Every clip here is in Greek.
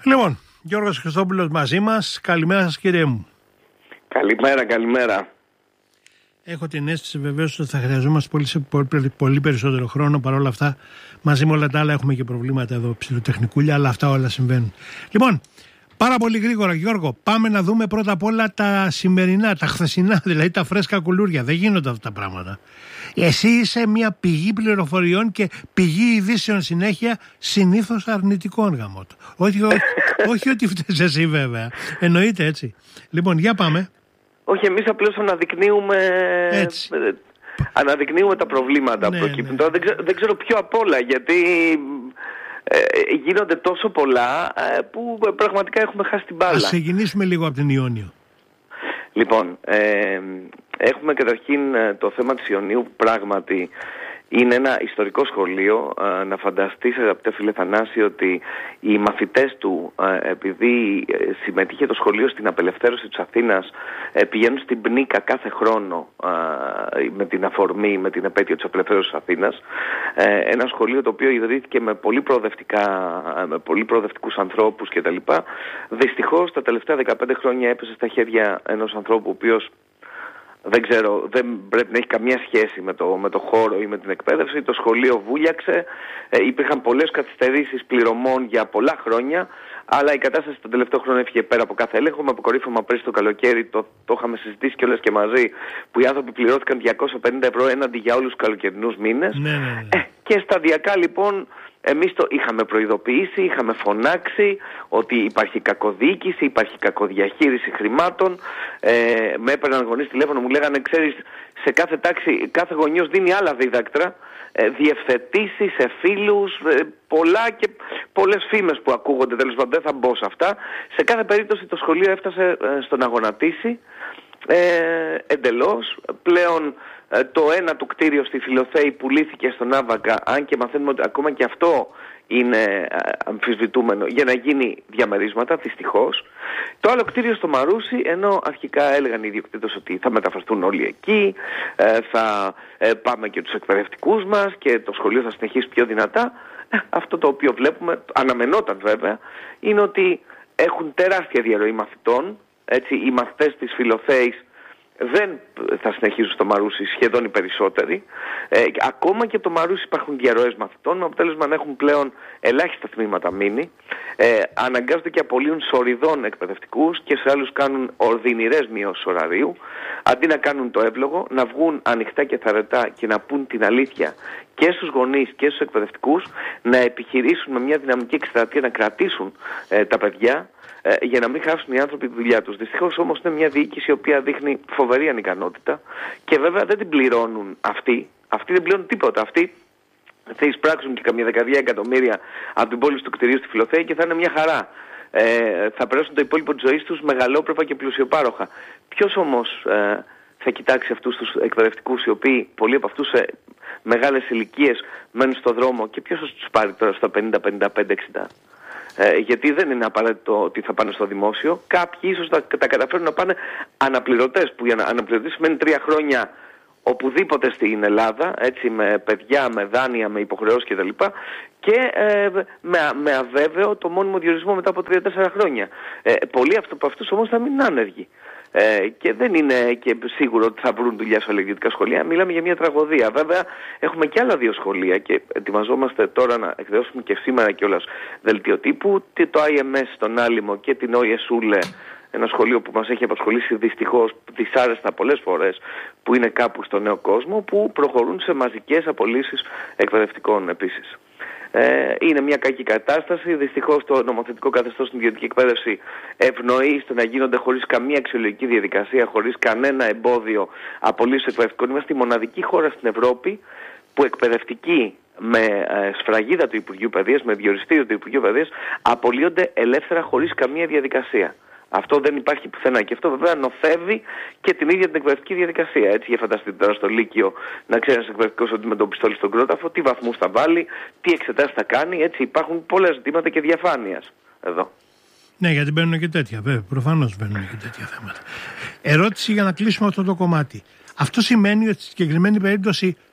Λοιπόν, Γιώργος Χριστόπουλος μαζί μας. Καλημέρα σας, κύριε μου. Καλημέρα. Έχω την αίσθηση βεβαίως ότι θα χρειαζόμαστε πολύ περισσότερο χρόνο. Παρ' όλα αυτά, μαζί με όλα τα άλλα έχουμε και προβλήματα εδώ ψηλοτεχνικούλια, αλλά αυτά όλα συμβαίνουν. Λοιπόν, πάρα πολύ γρήγορα, Γιώργο, πάμε να δούμε πρώτα απ' όλα τα σημερινά, τα χθεσινά, δηλαδή τα φρέσκα κουλούρια. Δεν γίνονται αυτά τα πράγματα. Εσύ είσαι μια πηγή πληροφοριών και πηγή ειδήσεων συνέχεια, συνήθως αρνητικών, γαμώτο. Όχι ότι φταίς εσύ βέβαια. Εννοείται έτσι. Λοιπόν, για πάμε. Όχι, εμείς απλώς αναδεικνύουμε τα προβλήματα που προκύπτουν. Τώρα δεν ξέρω ποιο απ' όλα, γιατί γίνονται τόσο πολλά που πραγματικά έχουμε χάσει την μπάλα. Ας ξεκινήσουμε λίγο από την Ιόνιο. Λοιπόν, έχουμε καταρχήν το θέμα της Ιωνίου που πράγματι είναι ένα ιστορικό σχολείο. Να φανταστείς, αγαπητέ φίλε Θανάση, ότι οι μαθητές του, επειδή συμμετείχε το σχολείο στην απελευθέρωση της Αθήνας, πηγαίνουν στην Πνίκα κάθε χρόνο με την αφορμή, με την επέτειο της απελευθέρωσης της Αθήνας. Ένα σχολείο το οποίο ιδρύθηκε με πολύ προοδευτικούς ανθρώπους κτλ. Δυστυχώς τα τελευταία 15 χρόνια έπεσε στα χέρια ενός ανθρώπου ο οποίος δεν πρέπει να έχει καμία σχέση με το χώρο ή με την εκπαίδευση. Το σχολείο βούλιαξε, υπήρχαν πολλές καθυστερήσεις πληρωμών για πολλά χρόνια, αλλά η κατάσταση τον τελευταίο χρόνο έφυγε πέρα από κάθε έλεγχο. Με αποκορύφωμα πέρυσι το καλοκαίρι, το είχαμε συζητήσει κιόλας και μαζί, που οι άνθρωποι πληρώθηκαν 250 ευρώ έναντι για όλους τους καλοκαιρινούς μήνες. Ναι. Και σταδιακά λοιπόν εμείς το είχαμε προειδοποιήσει, είχαμε φωνάξει ότι υπάρχει κακοδιοίκηση, υπάρχει κακοδιαχείριση χρημάτων. Με έπαιρναν γονείς τηλέφωνο, μου λέγανε, ξέρεις, σε κάθε τάξη κάθε γονιός δίνει άλλα δίδακτρα, διευθετήσεις, εφήλους, πολλά και πολλές φήμες που ακούγονται, τέλος πάντων δεν θα μπω σε αυτά. Σε κάθε περίπτωση το σχολείο έφτασε στο να γονατίσει εντελώς. Πλέον το ένα του κτίριο στη Φιλοθέη πουλήθηκε στον Άβαγκα, αν και μαθαίνουμε ότι ακόμα και αυτό είναι αμφισβητούμενο, για να γίνει διαμερίσματα, δυστυχώς. Το άλλο κτίριο στο Μαρούσι, ενώ αρχικά έλεγαν οι ιδιοκτήτες ότι θα μεταφραστούν όλοι εκεί, θα πάμε και τους εκπαιδευτικούς μας και το σχολείο θα συνεχίσει πιο δυνατά, αυτό το οποίο βλέπουμε, αναμενόταν βέβαια, είναι ότι έχουν τεράστια διαρροή μαθητών. Έτσι, οι μαθητές της Φιλοθέης δεν θα συνεχίσουν στο Μαρούσι, σχεδόν οι περισσότεροι. Ακόμα και από το Μαρούσι υπάρχουν διαρροές μαθητών, με αποτέλεσμα να έχουν πλέον ελάχιστα τμήματα μείνει. Αναγκάζονται και απολύουν σοριδών εκπαιδευτικούς και σε άλλους κάνουν ορδινηρές μειώσεις ωραρίου. Αντί να κάνουν το εύλογο, να βγουν ανοιχτά και θαρετά και να πούν την αλήθεια και στους γονείς και στους εκπαιδευτικούς, να επιχειρήσουν με μια δυναμική εκστρατεία να κρατήσουν τα παιδιά, για να μην χάσουν οι άνθρωποι τη δουλειά τους. Δυστυχώς όμως είναι μια διοίκηση η οποία δείχνει φοβερή ανικανότητα και βέβαια δεν την πληρώνουν αυτοί. Αυτοί δεν πληρώνουν τίποτα. Αυτοί θα εισπράξουν και καμία δεκαδιά εκατομμύρια από την πόλη του κτηρίου στη Φιλοθέη και θα είναι μια χαρά. Θα περάσουν το υπόλοιπο της ζωής τους μεγαλόπρεπα και πλουσιοπάροχα. Ποιος όμως θα κοιτάξει αυτούς τους εκπαιδευτικούς, οι οποίοι πολλοί από αυτούς σε μεγάλες ηλικίες μένουν στο δρόμο, και ποιος θα τους πάρει τώρα στα 50, 55, 60? Γιατί δεν είναι απαραίτητο ότι θα πάνε στο δημόσιο. Κάποιοι ίσως τα καταφέρουν να πάνε αναπληρωτές, που αναπληρωτές σημαίνει 3 χρόνια οπουδήποτε στην Ελλάδα, έτσι, με παιδιά, με δάνεια, με υποχρεώσεις κτλ. Και με αβέβαιο το μόνιμο διορισμό μετά από 3-4 χρόνια. Πολλοί από αυτούς όμως θα μείνουν άνεργοι. Και δεν είναι και σίγουρο ότι θα βρουν δουλειά σε αλληλεγγυητικά σχολεία. Μιλάμε για μια τραγωδία. Βέβαια, έχουμε και άλλα 2 σχολεία και ετοιμαζόμαστε τώρα να εκδώσουμε και σήμερα κιόλας δελτίο τύπου, το IMS στον Άλυμο και την ΟΙΕΣΟΥΛΕ, ένα σχολείο που μας έχει απασχολήσει δυστυχώς δυσάρεστα πολλές φορές, που είναι κάπου στο Νέο Κόσμο, που προχωρούν σε μαζικές απολύσεις εκπαιδευτικών επίσης. Είναι μια κακή κατάσταση. Δυστυχώς το νομοθετικό καθεστώς στην ιδιωτική εκπαίδευση ευνοεί στο να γίνονται χωρίς καμία αξιολογική διαδικασία, χωρίς κανένα εμπόδιο απολύσεις εκπαιδευτικών. Είμαστε η μοναδική χώρα στην Ευρώπη που εκπαιδευτικοί με σφραγίδα του Υπουργείου Παιδείας, με διοριστήριο του Υπουργείου Παιδείας, απολύονται ελεύθερα χωρίς καμία διαδικασία. Αυτό δεν υπάρχει πουθενά και αυτό βέβαια νοθεύει και την ίδια την εκπαιδευτική διαδικασία. Έτσι, για φανταστείτε τώρα στο Λύκειο να ξέρει ένας εκπαιδευτικός ότι με το πιστόλι στον κρόταφο, τι βαθμούς θα βάλει, τι εξετάσεις θα κάνει. Έτσι, υπάρχουν πολλά ζητήματα και διαφάνειας εδώ. Ναι, γιατί μπαίνουν και τέτοια, βέβαια. Προφανώς μπαίνουν και τέτοια θέματα. Ερώτηση για να κλείσουμε αυτό το κομμάτι. Αυτό σημαίνει ότι στη συγκεκριμένη περίπτωση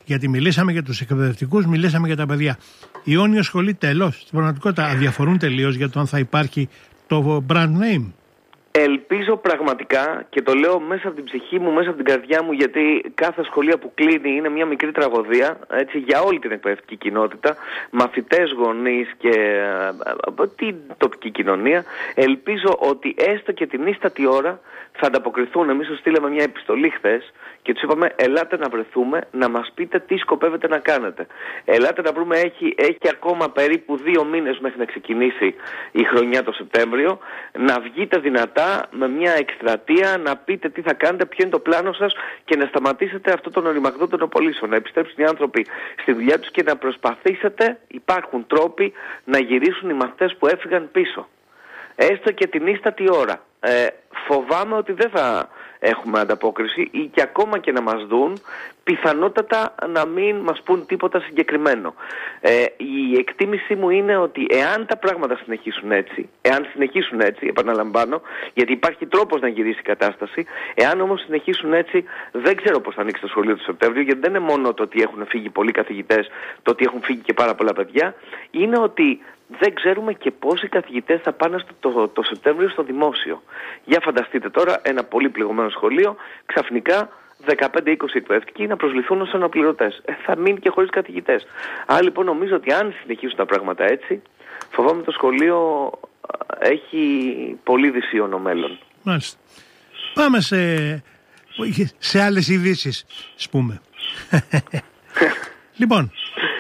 Γιατί μιλήσαμε για τους εκπαιδευτικούς, μιλήσαμε για τα παιδιά. Η Όνιο Σχολή τέλος. Στην πραγματικότητα αδιαφορούν τελείως για το αν θα υπάρχει το brand name. Ελπίζω πραγματικά, και το λέω μέσα από την ψυχή μου, μέσα από την καρδιά μου, γιατί κάθε σχολεία που κλείνει είναι μια μικρή τραγωδία, έτσι, για όλη την εκπαιδευτική κοινότητα, μαθητές, γονείς και την τοπική κοινωνία. Ελπίζω ότι έστω και την ίστατη ώρα θα ανταποκριθούν. Εμείς τους στείλαμε μια επιστολή χθες και τους είπαμε: ελάτε να βρεθούμε, να μας πείτε τι σκοπεύετε να κάνετε. Ελάτε να βρούμε, έχει ακόμα περίπου 2 μήνες μέχρι να ξεκινήσει η χρονιά το Σεπτέμβριο, να βγείτε δυνατά με μια εκστρατεία, να πείτε τι θα κάνετε, ποιο είναι το πλάνο σας και να σταματήσετε αυτό τον οριμαγδό των οπολύσεων, να επιστρέψουν οι άνθρωποι στη δουλειά τους και να προσπαθήσετε, υπάρχουν τρόποι, να γυρίσουν οι μαθητές που έφυγαν πίσω. Έστω και την ίστατη ώρα. Φοβάμαι ότι δεν θα έχουμε ανταπόκριση ή και ακόμα και να μας δουν, πιθανότατα να μην μας πούν τίποτα συγκεκριμένο. Η εκτίμησή μου είναι ότι εάν τα πράγματα συνεχίσουν έτσι, επαναλαμβάνω, γιατί υπάρχει τρόπος να γυρίσει η κατάσταση, εάν όμως συνεχίσουν έτσι, δεν ξέρω πώς θα ανοίξει το σχολείο του Σεπτέμβριου, γιατί δεν είναι μόνο το ότι έχουν φύγει πολλοί καθηγητές, το ότι έχουν φύγει και πάρα πολλά παιδιά, είναι ότι δεν ξέρουμε και πόσοι καθηγητές θα πάνε το Σεπτέμβριο στο δημόσιο. Για φανταστείτε τώρα ένα πολύ πληγωμένο σχολείο, ξαφνικά 15-20 εκπαιδευτικοί να προσληφθούν ως αναπληρωτές. Θα μείνει και χωρίς καθηγητές. Άρα λοιπόν νομίζω ότι αν συνεχίσουν τα πράγματα έτσι, φοβάμαι το σχολείο έχει πολύ δυσίωνο μέλλον. Μάλιστα. Πάμε σε άλλες ειδήσεις, ας πούμε. Λοιπόν.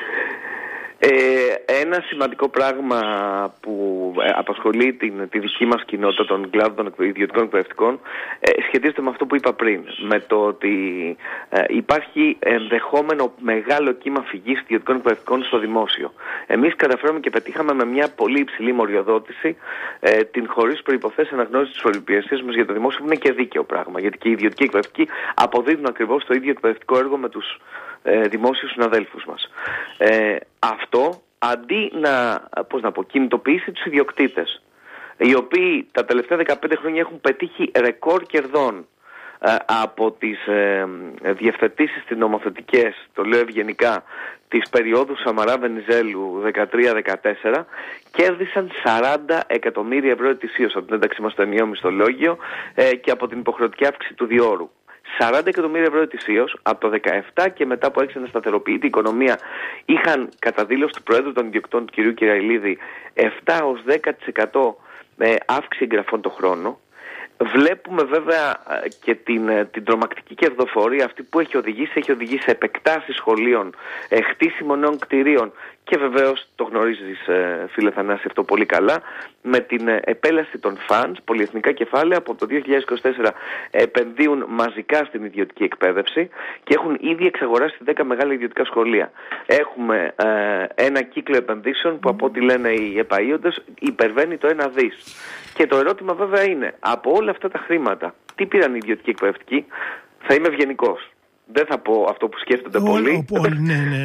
Ένα σημαντικό πράγμα που απασχολεί τη δική μας κοινότητα των κλάδων των ιδιωτικών εκπαιδευτικών σχετίζεται με αυτό που είπα πριν, με το ότι υπάρχει ενδεχόμενο μεγάλο κύμα φυγής ιδιωτικών εκπαιδευτικών στο δημόσιο. Εμείς καταφέραμε και πετύχαμε με μια πολύ υψηλή μοριοδότηση την χωρίς προϋποθέσεις αναγνώριση της φοροϋπηρεσίας μας για το δημόσιο, που είναι και δίκαιο πράγμα, γιατί και οι ιδιωτικοί εκπαιδευτικοί αποδίδουν ακριβώς το ίδιο εκπαιδευτικό έργο με τους δημόσιους συναδέλφους μας. Αυτό αντί να κινητοποιήσει τους ιδιοκτήτες, οι οποίοι τα τελευταία 15 χρόνια έχουν πετύχει ρεκόρ κερδών από τις διευθετήσεις τις νομοθετικές, το λέω ευγενικά, της περίοδου Σαμαρά-Βενιζέλου 13-14, κέρδισαν 40 εκατομμύρια ευρώ ετησίως από την ένταξή μας στο ενιαίο μισθολόγιο και από την υποχρεωτική αύξηση του διόρου. 40 εκατομμύρια ευρώ ετησίως από το 2017 και μετά που άρχισε να σταθεροποιείται η οικονομία, είχαν κατά δήλωση του Προέδρου των Ιδιοκτών, του κ. Κυραηλίδη, 7-10% αύξηση εγγραφών το χρόνο. Βλέπουμε βέβαια και την τρομακτική κερδοφορία αυτή που έχει οδηγήσει σε επεκτάσεις σχολείων, χτίσιμο νέων κτηρίων και βεβαίως το γνωρίζεις φίλε Θανάση αυτό πολύ καλά, με την επέλαση των funds, πολυεθνικά κεφάλαια από το 2024 επενδύουν μαζικά στην ιδιωτική εκπαίδευση και έχουν ήδη εξαγοράσει 10 μεγάλα ιδιωτικά σχολεία. Έχουμε ένα κύκλο επενδύσεων που από ό,τι λένε οι επαΐοντες υπερβαίνει το 1 δις. Και το ερώτημα βέβαια είναι, από όλα αυτά τα χρήματα, τι πήραν οι ιδιωτικοί εκπαιδευτικοί? Θα είμαι ευγενικός. Δεν θα πω αυτό που σκέφτονται πολλοί. Ναι.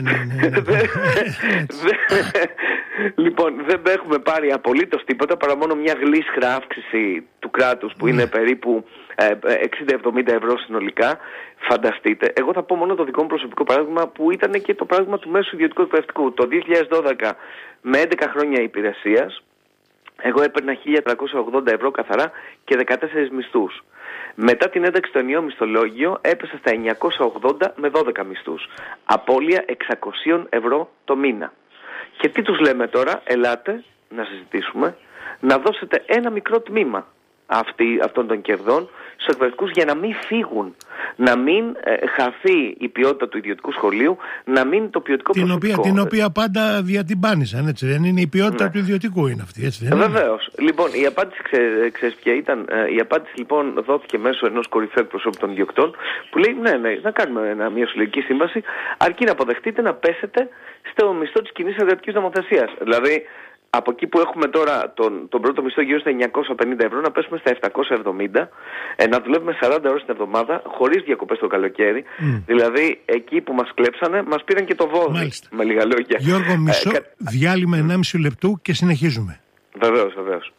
Λοιπόν, δεν έχουμε πάρει απολύτως τίποτα παρά μόνο μια γλίσχρα αύξηση του κράτους που είναι περίπου 60-70 ευρώ συνολικά. Φανταστείτε. Εγώ θα πω μόνο το δικό μου προσωπικό παράδειγμα που ήταν και το παράδειγμα του μέσου ιδιωτικού εκπαιδευτικού. Το 2012 με 11 χρόνια υπηρεσίας εγώ έπαιρνα 1.380 ευρώ καθαρά και 14 μισθούς. Μετά την ένταξη στο ενιαίο μισθολόγιο έπεσα στα 980 με 12 μισθούς. Απώλεια 600 ευρώ το μήνα. Και τι τους λέμε τώρα? Ελάτε να συζητήσουμε, να δώσετε ένα μικρό τμήμα αυτών των κερδών στους εκπαιδευτικούς για να μην φύγουν, να μην χαθεί η ποιότητα του ιδιωτικού σχολείου, να μην το ποιοτικό προσωπικό. Την οποία πάντα διατυμπάνησαν, έτσι δεν είναι? Η ποιότητα του ιδιωτικού είναι αυτή, έτσι δεν είναι? Βεβαίως. Λοιπόν, η απάντηση ξέρεις ποια ήταν? Η απάντηση λοιπόν δόθηκε μέσω ενός κορυφαίου εκπροσώπου των ιδιοκτών που λέει ναι, να κάνουμε μια συλλογική σύμβαση αρκεί να αποδεχτείτε να πέσετε στο μισθό της κοινής εργατικής νομοθεσίας. Δηλαδή, από εκεί που έχουμε τώρα τον πρώτο μισθό γύρω στα 950 ευρώ, να πέσουμε στα 770, να δουλεύουμε 40 ώρες την εβδομάδα, χωρίς διακοπές το καλοκαίρι. Δηλαδή, εκεί που μας κλέψανε, μας πήραν και το βόδι. Μάλιστα. Με λίγα λόγια. Γιώργο, μισό διάλειμμα 1,5 λεπτού και συνεχίζουμε. Βεβαίως.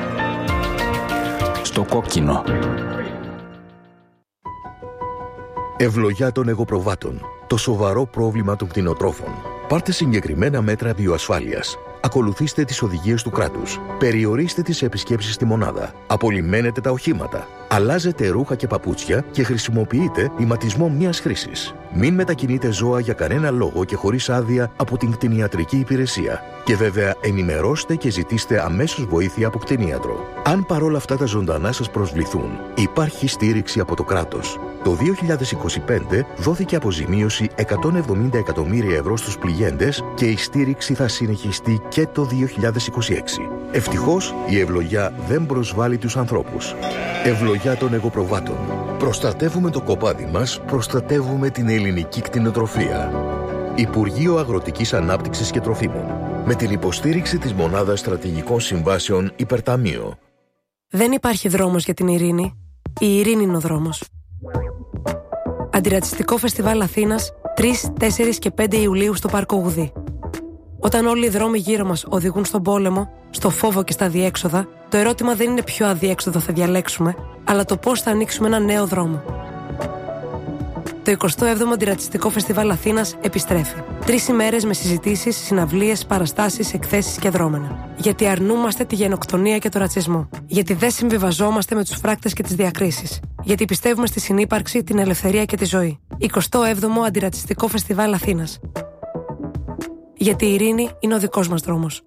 Στο κόκκινο. Ευλογιά των εγωπροβάτων. Το σοβαρό πρόβλημα των κτηνοτρόφων. Πάρτε συγκεκριμένα μέτρα βιοασφάλειας. Ακολουθήστε τις οδηγίες του κράτους. Περιορίστε τις επισκέψεις στη μονάδα. Απολυμμένετε τα οχήματα. Αλλάζετε ρούχα και παπούτσια και χρησιμοποιείτε ηματισμό μιας χρήσης. Μην μετακινείτε ζώα για κανένα λόγο και χωρίς άδεια από την κτηνιατρική υπηρεσία. Και βέβαια ενημερώστε και ζητήστε αμέσως βοήθεια από κτηνίατρο. Αν παρόλα αυτά τα ζωντανά σας προσβληθούν, υπάρχει στήριξη από το κράτος. Το 2025 δόθηκε αποζημίωση 170 εκατομμύρια ευρώ στους πληγέντες και η στήριξη θα συνεχιστεί και το 2026. Ευτυχώς η ευλογιά δεν προσβάλλει τους ανθρώπους. Ευλογιά των εγωπροβάτων. Προστατεύουμε το κοπάδι μας, προστατεύουμε την ελληνική κτηνοτροφία. Υπουργείο Αγροτικής Ανάπτυξης και Τροφίμων. Με την υποστήριξη της Μονάδας Στρατηγικών Συμβάσεων Υπερταμείο. Δεν υπάρχει δρόμος για την ειρήνη. Η ειρήνη είναι ο δρόμος. Αντιρατσιστικό Φεστιβάλ Αθήνας 3, 4 και 5 Ιουλίου στο Πάρκο Γουδί. Όταν όλοι οι δρόμοι γύρω μας οδηγούν στον πόλεμο, στο φόβο και στα αδιέξοδα, το ερώτημα δεν είναι ποιο αδιέξοδο θα διαλέξουμε, αλλά το πώς θα ανοίξουμε ένα νέο δρόμο. Το 27ο Αντιρατσιστικό Φεστιβάλ Αθήνας επιστρέφει. 3 ημέρες με συζητήσεις, συναυλίες, παραστάσεις, εκθέσεις και δρόμενα. Γιατί αρνούμαστε τη γενοκτονία και το ρατσισμό. Γιατί δεν συμβιβαζόμαστε με τους φράκτες και τις διακρίσεις. Γιατί πιστεύουμε στη συνύπαρξη, την ελευθερία και τη ζωή. 27ο Αντιρατσιστικό Φεστιβάλ Αθήνας. Γιατί η ειρήνη είναι ο δικός μας δρόμος.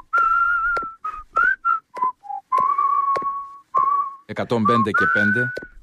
105 και 5